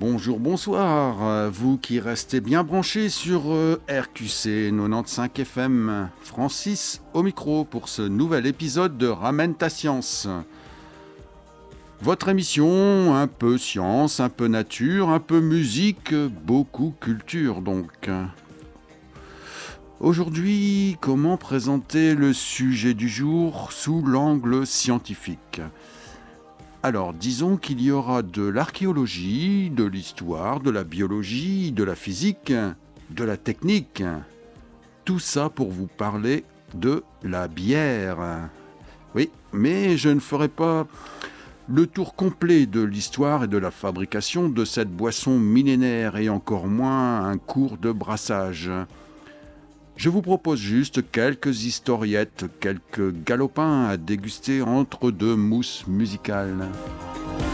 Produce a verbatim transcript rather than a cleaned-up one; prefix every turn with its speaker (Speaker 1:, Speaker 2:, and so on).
Speaker 1: Bonjour, bonsoir, euh, vous qui restez bien branchés sur euh, R Q C quatre-vingt-quinze F M. Francis au micro pour ce nouvel épisode de Ramène ta science. Votre émission, un peu science, un peu nature, un peu musique, beaucoup culture donc. Aujourd'hui, comment présenter le sujet du jour sous l'angle scientifique ? Alors, disons qu'il y aura de l'archéologie, de l'histoire, de la biologie, de la physique, de la technique. Tout ça pour vous parler de la bière. Oui, mais je ne ferai pas le tour complet de l'histoire et de la fabrication de cette boisson millénaire et encore moins un cours de brassage. Je vous propose juste quelques historiettes, quelques galopins à déguster entre deux mousses musicales.